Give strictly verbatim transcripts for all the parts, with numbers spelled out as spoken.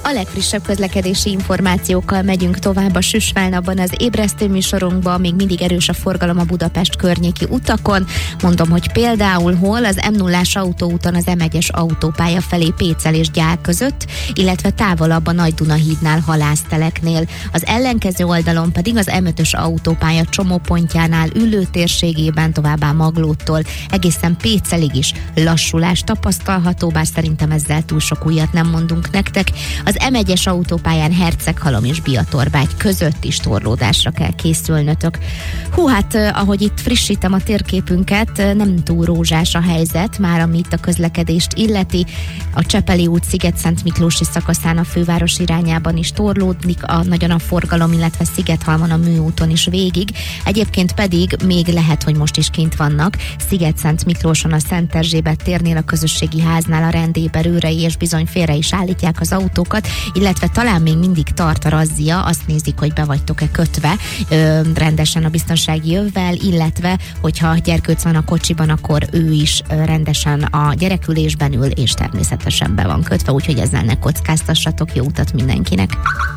A legfrissebb közlekedési információkkal megyünk tovább a Süsválnapban az ébresztő műsorunkban. Még mindig erős a forgalom a Budapest környéki utakon. Mondom, hogy például hol az em nullás autóúton az em egyes autópálya felé Pécel és Gyál között, illetve távolabb a Nagy-Duna hídnál Halászteleknél. Az ellenkező oldalon pedig az em ötös autópálya csomópontjánál Üllő térségében, továbbá Maglódtól egészen Pécelig is lassulás tapasztalható, bár szerintem ezzel túl sok újat nem mondunk nektek. Az em egyes autópályán Herceghalom és Biatorbágy között is torlódásra kell készülnötök. Hú, hát ahogy itt frissítem a térképünket, nem túl rózsás a helyzet, már ami itt a közlekedést illeti. A Csepeli út Sziget-Szent Miklósi szakaszán a főváros irányában is torlódik a, nagyon a forgalom, illetve Szigethalmon a Műúton is végig. Egyébként pedig még lehet, hogy most is kint vannak Sziget-Szent Miklóson a Szent Erzsébet térnél, a közösségi háznál a rendéberőrei, és bizony félre is állítják az autókat, illetve talán még mindig tart a razzia, azt nézik, hogy be vagytok-e kötve ö, rendesen a biztonsági övvel, illetve hogyha gyerkőc van a kocsiban, akkor ő is ö, rendesen a gyerekülésben ül, és természetesen be van kötve, úgyhogy ezzel ne kockáztassatok, jó utat mindenkinek.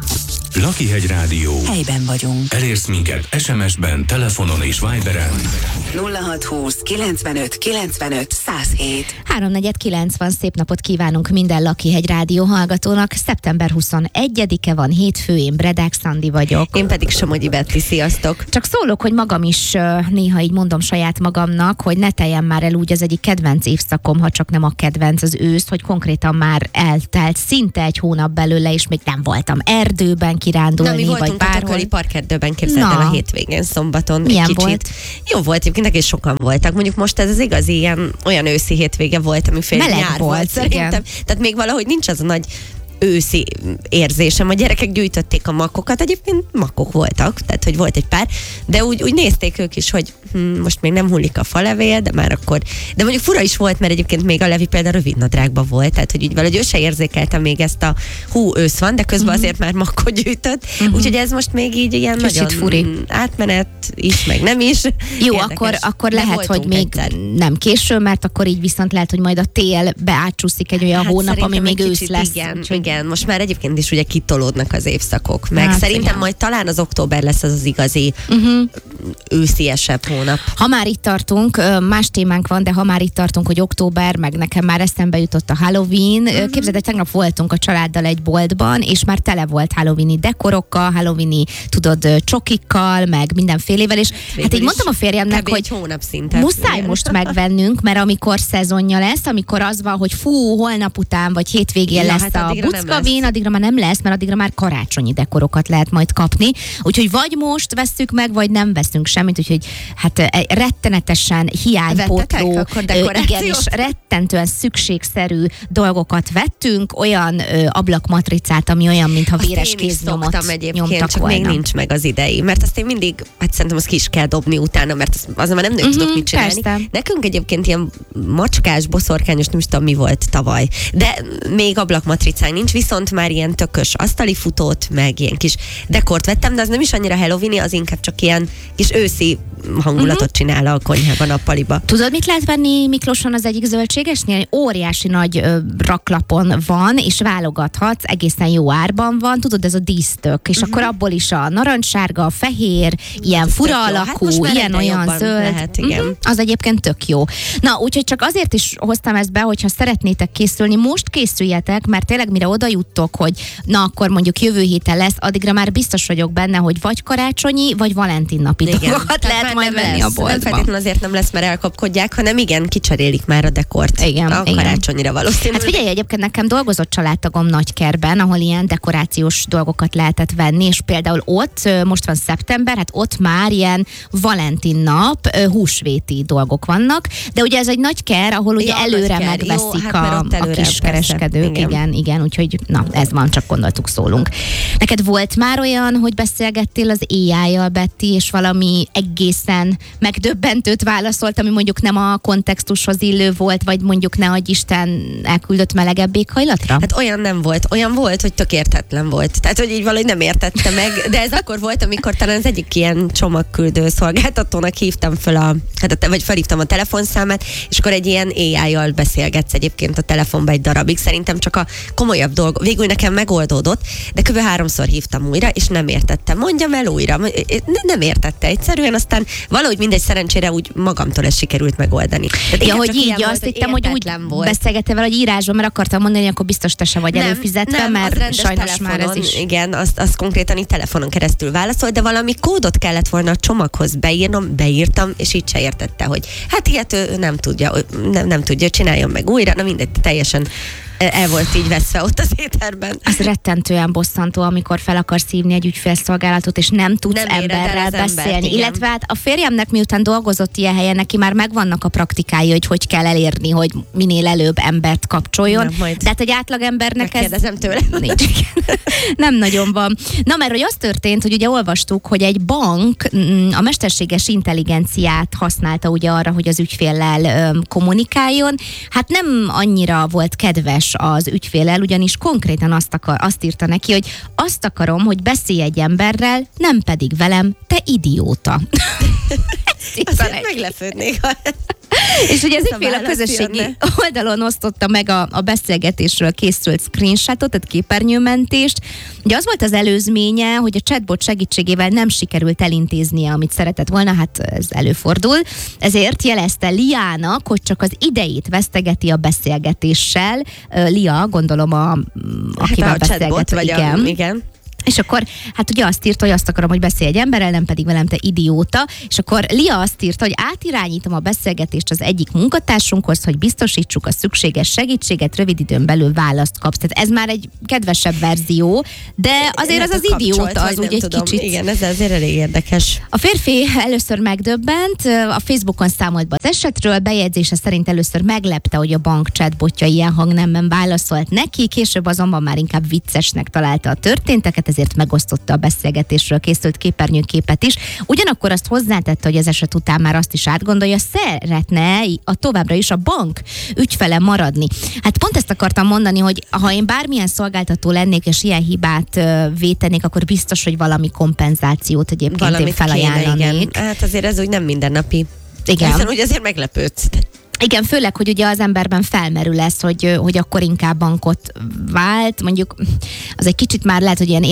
Lakihegy Rádió. Helyben vagyunk. Elérsz minket es em es-ben, telefonon és Viberen. nulla hat húsz kilencvenöt kilencvenöt száz hét. háromnegyed kilenc van, szép napot kívánunk minden Lakihegy Rádió hallgatónak. szeptember huszonegyedike van, hétfő, én Bredák Szandi vagyok. Én pedig Somogyi Betti, sziasztok! Csak szólok, hogy magam is néha így mondom saját magamnak, hogy ne teljen már el úgy az egyik kedvenc évszakom, ha csak nem a kedvenc az ősz, hogy konkrétan már eltelt szinte egy hónap belőle, és még nem voltam erdőben kirándulni, Na, mi vagy voltunk bárhol. a Tököli Parkerdőben, képzeld el, a hétvégén, szombaton. Milyen egy kicsit. volt? Jó volt, egyébként egész sokan voltak. Mondjuk most ez az igazi ilyen, olyan őszi hétvége volt, ami fél Meleg nyár volt, volt szerintem. igen. Tehát még valahogy nincs az a nagy őszi érzésem. A gyerekek gyűjtötték a makokat, egyébként makok voltak, tehát hogy volt egy pár, de úgy, úgy nézték ők is, hogy hm, most még nem hullik a falevél, de már akkor, de mondjuk fura is volt, mert egyébként még a Levi például rövidnadrágban volt, tehát hogy úgy valahogy ő se érzékelte még ezt a hú, ősz van, de közben uh-huh. azért már makot gyűjtött, uh-huh. úgyhogy ez most még így ilyen kicsit nagyon furi átmenet is, meg nem is. Jó, Érdekes. akkor, akkor De lehet, hogy még egyszer. nem késő, mert akkor így viszont lehet, hogy majd a tél beátsúszik egy olyan Hát hónap, ami szerintem még egy ősz kicsit lesz. Igen, Úgyhogy... igen, most már egyébként is ugye kitolódnak az évszakok, meg Hát, szerintem igen. majd talán az október lesz az az igazi uh-huh. ősziesebb hónap. Ha már itt tartunk, más témánk van, de ha már itt tartunk, hogy október, meg nekem már eszembe jutott a Halloween. Uh-huh. Képzeld, hogy tegnap voltunk a családdal egy boltban, és már tele volt Halloweeni dekorokkal, Halloweeni, tudod, csokikkal, meg mindenfélével, és Végül hát így is mondtam a férjemnek, hogy egy hónap szinten. muszáj igen. most megvennünk, mert amikor szezonja lesz, amikor az van, hogy fú, holnap után, vagy hétvégén Ja, lesz hát a addigra nem buckavén, lesz. addigra már nem lesz, mert addigra már karácsonyi dekorokat lehet majd kapni. Úgyhogy vagy most vesszük meg, vagy nem veszünk semmit, úgyhogy hát e, rettenetesen hiánypótló, Vettetek akkor ö, dekorációt? igen, és rettentően szükségszerű dolgokat vettünk, olyan ö, ablakmatricát, ami olyan, mintha Azt véres én is kéznyomot szoktam egyébként, nyomtak csak volna. még nincs meg az idei. Mert azt én mindig, hát szerintem azt ki is kell dobni utána, mert az, azon már nem uh-huh, tudok mit csinálni. persze. Nekünk egyébként ilyen macskás, boszorkányos, nem is tudom mi volt tavaly. De még ablakmatricánk nincs, viszont már ilyen tökös asztali futót, meg ilyen kis dekort vettem, de az nem is annyira Halloween-i, az inkább csak ilyen kis őszi hangulatot uh-huh. csinál a konyhában, a paliba. Tudod, mit lehet venni Miklóson az egyik zöldségesnél? Óriási nagy ö, raklapon van, és válogathatsz, egészen jó árban van. Tudod, ez a dísztök, és uh-huh. akkor abból is a narancssárga, a fehér, ilyen Ez fura tök jó. alakú, Hát most már ilyen egyre olyan jobban zöld. lehet, igen. Uh-huh. Az egyébként tök jó. Na, úgyhogy csak azért is hoztam ezt be, hogyha szeretnétek készülni, most készüljetek, mert tényleg mire oda juttok, hogy na, akkor mondjuk jövő héten lesz, addigra már biztos vagyok benne, hogy vagy karácsonyi, vagy Valentin napi dolgokat lehet majd venni a boltban. Nem feltétlenül azért nem lesz, mert elkapkodják, hanem igen, kicserélik már a dekort. Igen, a igen. karácsonyra valószínűleg. Hát figyelj, egyébként nekem dolgozott családtagom Nagykerben, ahol ilyen dekorációs dolgokat lehetett venni, és például ott, most van szeptember, hát ott már ilyen Valentin nap, húsvéti dolgok vannak, de ugye ez egy nagy ker, ahol ugye Ja, előre nagy ker. megveszik Jó, hát a, mert ott a előre, kiskereskedők, persze. igen. igen, igen, úgyhogy na, ez van, csak gondoltuk, szólunk. Neked volt már olyan, hogy beszélgettél az á í-jal, Betty, és valami egészen megdöbbentőt válaszolt, ami mondjuk nem a kontextushoz illő volt, vagy mondjuk ne adj Isten elküldött melegebb éghajlatra? Hát olyan nem volt. Olyan volt, hogy tök értetlen volt. Tehát, hogy így valahogy nem értette meg, de ez akkor volt, amikor talán az egyik ilyen csomagküldő szolgáltatónak hívtam fel a, hát a, vagy felhívtam a telefonszámát, és akkor egy ilyen á í-jal beszélgetsz egyébként a telefonba egy darabig. Szerintem csak a komolyabb dolgok. Végül nekem megoldódott, de kb. háromszor hívtam újra, és nem értettem. Mondjam el újra. Nem értette egyszerűen, aztán valahogy mindegy, szerencsére úgy magamtól ezt sikerült megoldani. Tehát ja, hogy így, azt hittem, hogy úgy beszélgettél vele, hogy írásban, mert akartam mondani, hogy akkor biztos te se vagy nem, előfizetve, nem, mert sajnos már ez is. Igen, azt, azt konkrétan így telefonon keresztül válaszol, de valami kódot kellett volna a csomaghoz beírnom, beírtam, és így se értette, hogy hát ilyet ő nem tudja, nem, nem tudja, csináljon meg újra, na mindegy, teljesen el volt így veszve ott az éterben. Az rettentően bosszantó, amikor fel akarsz hívni egy ügyfélszolgálatot, és nem tudsz nem emberrel beszélni. Embert, illetve hát a férjemnek miután dolgozott ilyen helyen, neki már megvannak a praktikái, hogy hogy kell elérni, hogy minél előbb embert kapcsoljon. Na, de hát, hogy átlagembernek ez... tőle. Nincs. Nem nagyon van. Na, mert hogy az történt, hogy ugye olvastuk, hogy egy bank a mesterséges intelligenciát használta ugye arra, hogy az ügyféllel öm, kommunikáljon. Hát nem annyira volt kedves az ügyféllel, ugyanis konkrétan azt, akar, azt írta neki, hogy azt akarom, hogy beszélj egy emberrel, nem pedig velem, te idióta. Azért meglepődnék. És ugye az ügyfél a közösségi jönne. Oldalon osztotta meg a, a beszélgetésről készült screenshotot, tehát képernyőmentést. Ugye az volt az előzménye, hogy a chatbot segítségével nem sikerült elintéznie, amit szeretett volna, hát ez előfordul. Ezért jelezte Liának, hogy csak az idejét vesztegeti a beszélgetéssel. Lia, gondolom, a, akivel hát a beszélget. Chatbot, vagy igen. A, igen. És akkor, hát ugye azt írta, hogy azt akarom, hogy beszélj egy emberrel, nem pedig velem, te idióta. És akkor Lia azt írta, hogy átirányítom a beszélgetést az egyik munkatársunkhoz, hogy biztosítsuk a szükséges segítséget, rövid időn belül választ kapsz. Tehát ez már egy kedvesebb verzió, de azért az az idióta az úgy egy tudom. Kicsit. Igen, ez azért elég érdekes. A férfi először megdöbbent, a Facebookon számolt be az esetről, bejegyzése szerint először meglepte, hogy a bank chatbotja ilyen hangnemben válaszolt neki, később azonban már inkább viccesnek találta a történteket, ezért megosztotta a beszélgetésről készült képernyőképet is. Ugyanakkor azt hozzátette, hogy az eset után már azt is átgondolja, szeretne a továbbra is a bank ügyfele maradni. Hát pont ezt akartam mondani, hogy ha én bármilyen szolgáltató lennék, és ilyen hibát vétenék, akkor biztos, hogy valami kompenzációt egyébként Valamit én felajánlanék. Kéne, hát azért ez úgy nem mindennapi. Igen. Hiszen úgy azért meglepődsz. Igen, főleg, hogy ugye az emberben felmerül lesz, hogy, hogy akkor inkább bankot vált. Mondjuk az egy kicsit már lehet, hogy ilyen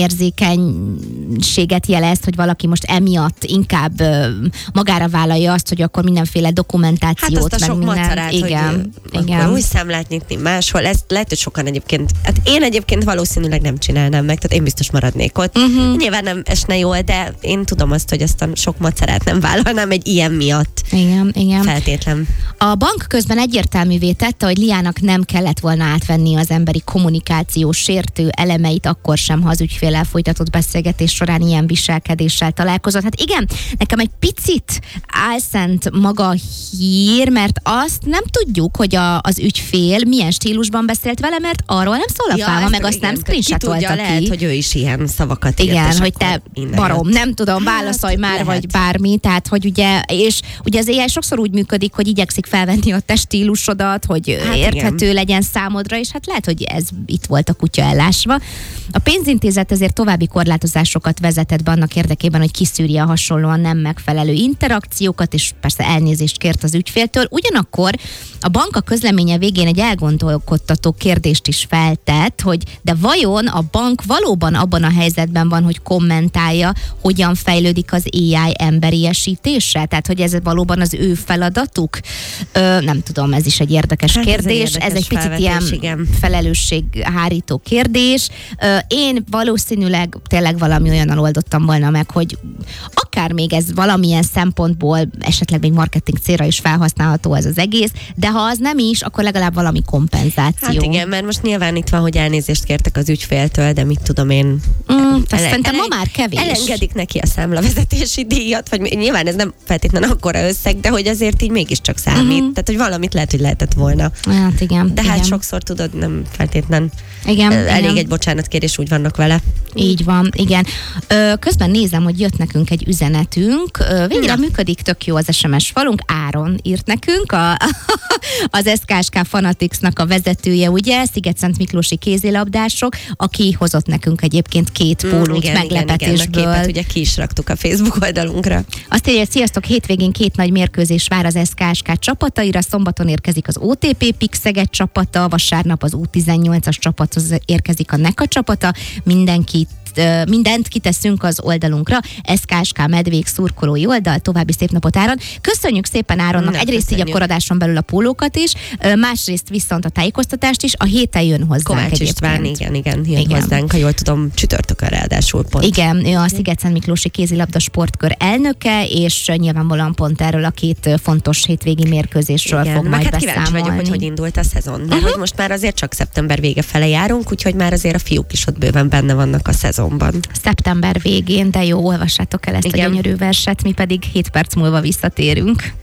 érzékenységet jelez, hogy valaki most emiatt inkább magára vállalja azt, hogy akkor mindenféle dokumentációt. Hát azt a sok minden, macerát, igen, hogy igen. új számlát nyitni máshol. Ezt lehet, hogy sokan egyébként, hát én egyébként valószínűleg nem csinálnám meg, tehát én biztos maradnék ott. Uh-huh. Nyilván nem esne jól, de én tudom azt, hogy azt a sok macerát nem vállalnám egy ilyen miatt. Igen, igen. Feltétlen. A bank közben egyértelművé tette, hogy Liának nem kellett volna átvenni az emberi kommunikáció sértő elemeit, akkor sem, ha az ügyféllel folytatott beszélgetés során ilyen viselkedéssel találkozott. Hát igen, nekem egy picit álszent maga a hír, mert azt nem tudjuk, hogy a, az ügyfél milyen stílusban beszélt vele, mert arról nem szól a ja, fáma, meg azt igen, nem screenshotolta ki. Lehet, hogy ő is ilyen szavakat írt. Igen, hogy te barom, jött. Nem tudom, válaszolj hát, már, lehet. Vagy bármi, tehát hogy ugye, és ugye az á i sokszor úgy működik, hogy igyekszik felvenni a te stílusodat, hogy hát érthető igen. legyen számodra, és hát lehet, hogy ez itt volt a kutya ellásva. A pénzintézet ezért további korlátozásokat vezetett be annak érdekében, hogy kiszűrje a hasonlóan nem megfelelő interakciókat, és persze elnézést kért az ügyféltől. Ugyanakkor a bank a közleménye végén egy elgondolkodtató kérdést is feltett, hogy de vajon a bank valóban abban a helyzetben van, hogy kommentálja, hogyan fejlődik az á i emberiesítése? Tehát, hogy ez valóban az ő feladatuk? Ö, nem tudom, ez is egy érdekes hát kérdés. Ez egy, érdekes ez egy picit ilyen igen. felelősséghárító kérdés. Ö, én valószínűleg tényleg valami olyannal oldottam volna meg, hogy akár még ez valamilyen szempontból esetleg még marketing célra is felhasználható ez az egész, de ha az nem is, akkor legalább valami kompenzáció. Hát igen, mert most nyilván itt van, hogy elnézést kértek az ügyféltől, de mit tudom én. Mm, ele- szerintem ma már kevés. Elengedik neki a számlavezetési díjat, vagy nyilván ez nem feltétlenül akkora összeg, de hogy azért így mégiscsak számít. Mm-hmm. Tehát, hogy valamit lehet, hogy lehetett volna. Hát igen. De igen. hát sokszor tudod, nem feltétlen igen, elég igen. egy bocsánatkérés, úgy vannak vele. Így van, igen. Ö, közben nézem, hogy jött nekünk egy üzenetünk. Ö, végre ja. működik, tök jó az es em es falunk. Áron írt nekünk, a, az es ká es ká Fanaticsnak a vezetője, ugye, Sziget-Szent Miklósi kézilabdások, aki hozott nekünk egyébként két pólót mm, igen, meglepetésből. Igen, igen, a képet ugye ki is raktuk a Facebook oldalunkra. Azt írja, hogy sziasztok, hétvégén két nagy mérkőzés vár az es ká es ká csapataira, szombaton érkezik az o té pé Pix Szeged csapata, vasárnap az u tizennyolcas csapat csapathoz érkezik a Neka csapata, mindenkit mindent kiteszünk az oldalunkra, es ká es ká Medvék szurkolói oldal, további szép napot Áron. Köszönjük szépen Áronnak, Na, egyrészt köszönjük. így a korodáson belül a pólókat is, másrészt viszont a tájékoztatást is, a héten jön hozzánk Kovács egyébként. István, igen, igen, jön Igen. hozzánk, ha jól tudom, csütörtökön ráadásul pont. Igen, ő a Sziget-Szent Miklósi kézilabda sportkör elnöke, és nyilvánvalóan pont erről a két fontos hétvégi mérkőzésről Igen, fog meg majd hát kíváncsi beszámolni. vagyok, hogy hogy indult a szezon. Mert uh-huh. hogy most már azért csak szeptember vége fele járunk, úgyhogy már azért a fiúk is ott bőven benne vannak a szezonban. Szeptember végén, de jó, olvassátok el ezt Igen. a gyönyörű verset, mi pedig hét perc múlva visszatérünk.